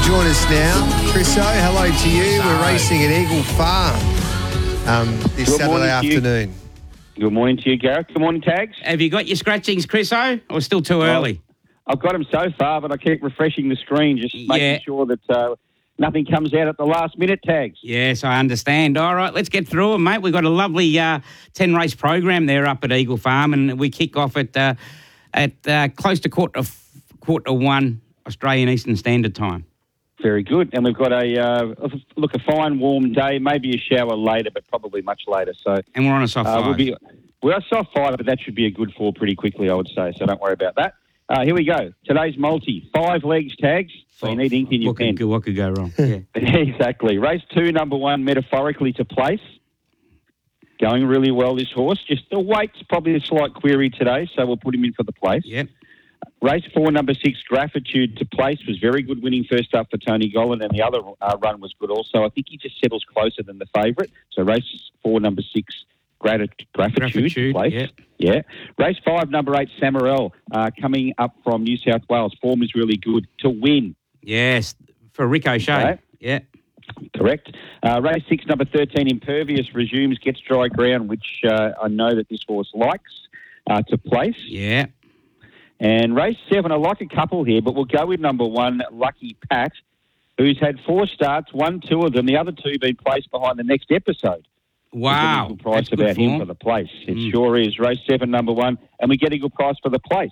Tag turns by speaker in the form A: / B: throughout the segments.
A: join us now. Chriso, hello to you. We're racing at Eagle Farm this Saturday afternoon.
B: Good morning to you, Gareth. Good morning, Tags.
C: Have you got your scratchings, Chriso, or still too early?
B: I've got them so far, but I keep refreshing the screen, just making sure that nothing comes out at the last minute, Tags.
C: Yes, I understand. All right, let's get through them, mate. We've got a lovely 10-race program there up at Eagle Farm, and we kick off at close to quarter to 1 Australian Eastern Standard Time.
B: Very good. And we've got a fine warm day, maybe a shower later, but probably much later.
C: And we're on a soft 5.
B: We're a soft 5, but that should be a good 4 pretty quickly, I would say, so don't worry about that. Here we go. Today's multi. 5 legs, Tags. So you need ink in your pen.
C: What could go wrong? Yeah.
B: Exactly. Race 2, number 1, metaphorically to place. Going really well, this horse. Just the weight's probably a slight query today, so we'll put him in for the place.
C: Yep.
B: Race 4, number 6, Gratitude to place, was very good winning first up for Tony Gollan, and the other run was good also. I think he just settles closer than the favourite. So race 4, number 6, Gratitude to place. Yeah. Race 5, number 8, Samarel, coming up from New South Wales. Form is really good to win.
C: Yes, for Ricochet.
B: Right.
C: Yeah.
B: Correct. Race 6, number 13, Impervious, resumes, gets dry ground, which I know that this horse likes to place.
C: Yeah.
B: And race 7, I like a couple here, but we'll go with number 1, Lucky Pat, who's had 4 starts, won 2 of them, the other 2 been placed behind the next episode.
C: Wow.
B: Eagle price about him for the place. It sure is. Race 7, number 1, and we get eagle price for the place.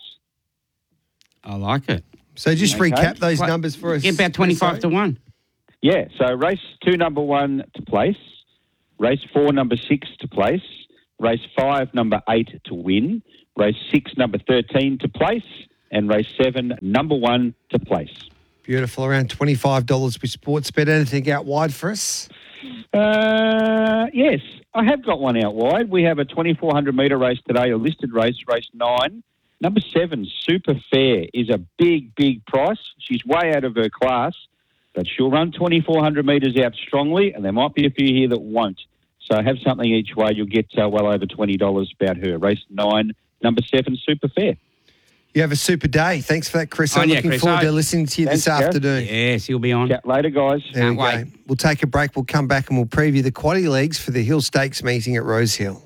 C: I like it.
A: So just recap those numbers for us.
C: Get about 25 to 1.
B: Yeah, so race 2, number 1 to place, race 4, number 6 to place, race 5, number 8 to win, race 6, number 13 to place, and race 7, number 1 to place.
A: Beautiful. Around $25 with Sportsbet. Anything out wide for us?
B: Yes, I have got one out wide. We have a 2,400-metre race today, a listed race, race 9. Number 7, Super Fair, is a big, big price. She's way out of her class, but she'll run 2,400 metres out strongly, and there might be a few here that won't. So have something each way. You'll get well over $20 about her. Race 9, number 7, Super Fair.
A: You have a super day. Thanks for that, Chris. I'm looking forward to listening to you this afternoon.
C: Yes, he'll be on.
B: Chat later, guys.
A: There we go. We'll take a break. We'll come back and we'll preview the quaddy leagues for the Hill Stakes meeting at Rosehill.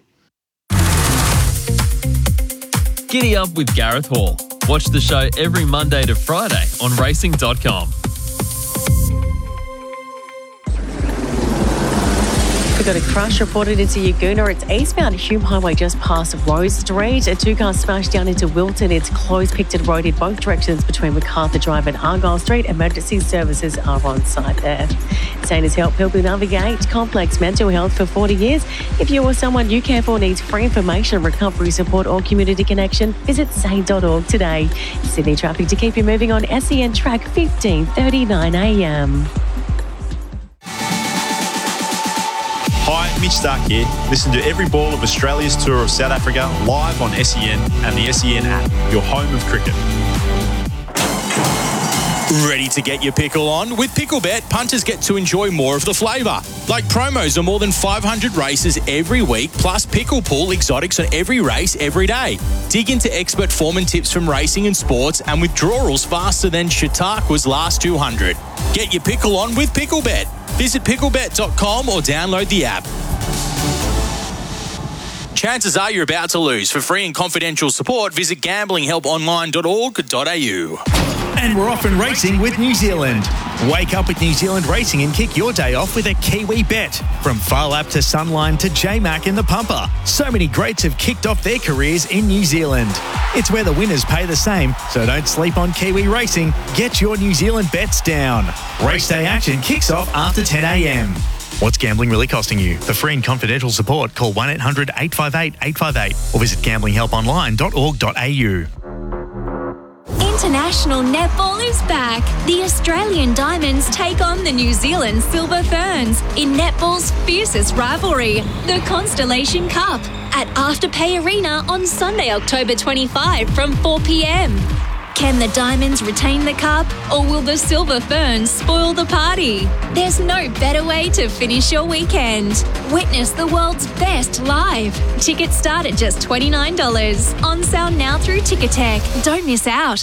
D: Giddy up with Gareth Hall. Watch the show every Monday to Friday on racing.com.
E: We've got a crash reported into Yagoona. It's eastbound Hume Highway just past Rose Street. A 2-car smashed down into Wilton. It's closed Picton Road in both directions between MacArthur Drive and Argyle Street. Emergency services are on site there. Santa's Help People Navigate complex mental health for 40 years. If you or someone you care for needs free information, recovery support or community connection, visit sane.org today. Sydney traffic to keep you moving on SEN track 15:39 a.m.
F: Hi, Mitch Stark here. Listen to every ball of Australia's tour of South Africa live on SEN and the SEN app, your home of cricket.
G: Ready to get your pickle on? With PickleBet, punters get to enjoy more of the flavour. Like promos on more than 500 races every week, plus pickle pool exotics on every race every day. Dig into expert form and tips from racing and sports and withdrawals faster than Chautauqua's last 200. Get your pickle on with PickleBet. Visit picklebet.com or download the app. Chances are you're about to lose. For free and confidential support, visit gamblinghelponline.org.au.
H: And we're off and racing with New Zealand. Wake up with New Zealand Racing and kick your day off with a Kiwi bet. From Far Lap to Sunline to J-Mac and the Pumper, so many greats have kicked off their careers in New Zealand. It's where the winners pay the same, so don't sleep on Kiwi racing. Get your New Zealand bets down. Race day action kicks off after 10 a.m. What's gambling really costing you? For free and confidential support, call 1-800-858-858 or visit gamblinghelponline.org.au.
I: International netball is back. The Australian Diamonds take on the New Zealand Silver Ferns in netball's fiercest rivalry, the Constellation Cup, at Afterpay Arena on Sunday, October 25 from 4 p.m. Can the Diamonds retain the cup, or will the Silver Ferns spoil the party? There's no better way to finish your weekend. Witness the world's best live. Tickets start at just $29. On sale now through Ticketek. Don't miss out.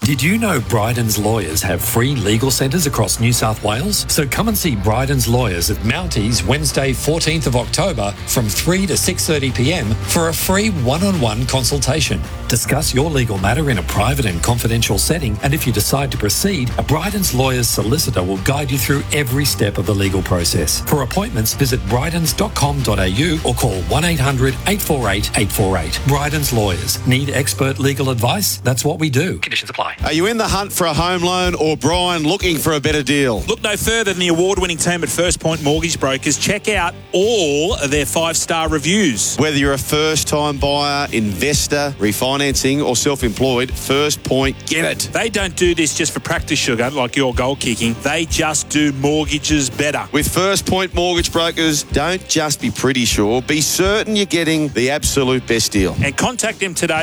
J: Did you know Bryden's Lawyers have free legal centres across New South Wales? So come and see Bryden's Lawyers at Mounties Wednesday 14th of October from 3 to 6:30pm for a free one-on-one consultation. Discuss your legal matter in a private and confidential setting, and if you decide to proceed, a Bryden's Lawyers solicitor will guide you through every step of the legal process. For appointments, visit brydens.com.au or call 1800 848 848. Bryden's Lawyers. Need expert legal advice? That's what we do. Conditions apply.
K: Are you in the hunt for a home loan or, Brian, looking for a better deal?
G: Look no further than the award-winning team at First Point Mortgage Brokers. Check out all of their 5-star reviews.
K: Whether you're a first-time buyer, investor, refinancing or self-employed, First Point get it.
G: They don't do this just for practice, sugar, like your goal kicking. They just do mortgages better.
K: With First Point Mortgage Brokers, don't just be pretty sure, be certain you're getting the absolute best deal.
G: And contact them today,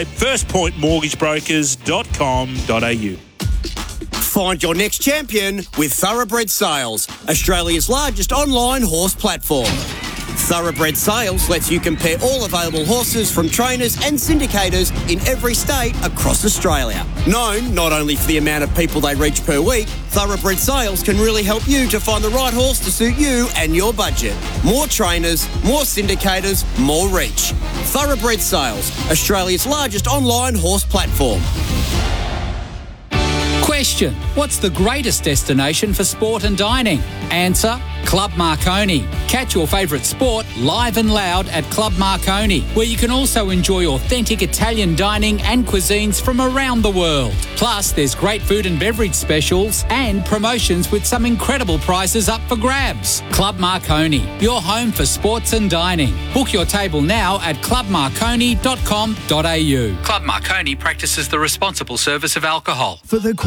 G: firstpointmortgagebrokers.com.au.
L: Find your next champion with Thoroughbred Sales, Australia's largest online horse platform. Thoroughbred Sales lets you compare all available horses from trainers and syndicators in every state across Australia. Known not only for the amount of people they reach per week, Thoroughbred Sales can really help you to find the right horse to suit you and your budget. More trainers, more syndicators, more reach. Thoroughbred Sales, Australia's largest online horse platform.
M: Question: what's the greatest destination for sport and dining? Answer: Club Marconi. Catch your favourite sport live and loud at Club Marconi, where you can also enjoy authentic Italian dining and cuisines from around the world. Plus, there's great food and beverage specials and promotions with some incredible prizes up for grabs. Club Marconi, your home for sports and dining. Book your table now at clubmarconi.com.au. Club Marconi practices the responsible service of alcohol.
H: For the